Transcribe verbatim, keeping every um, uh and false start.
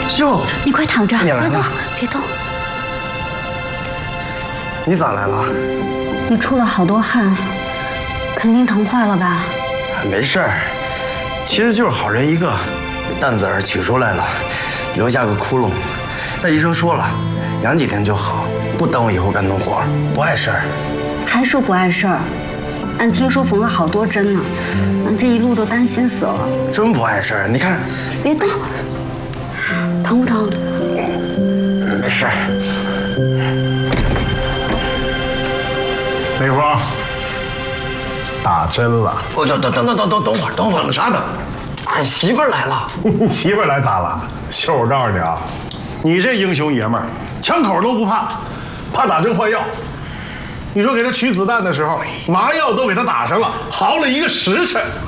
秀， 你快躺着， 别动， 别动。 你咋来了？ 你出了好多汗，肯定疼坏了吧？ 没事儿，其实就是好人一个，蛋子儿取出来了，留下个窟窿。但医生说了，养几天就好，不耽误以后干农活，不碍事儿。 还说不碍事儿？俺听说缝了好多针呢，俺这一路都担心死了。 真不碍事儿，你看。 别动，疼不疼？ 没事儿。 雷锋，打针了。 哦，等等等等等等等会儿，等会儿，等啥等？俺媳妇儿来了。 你媳妇儿来咋了？秀，我告诉你啊，你这英雄爷们儿，枪口都不怕，怕打针换药。你说给他取子弹的时候，麻药都给他打上了，嚎了一个时辰。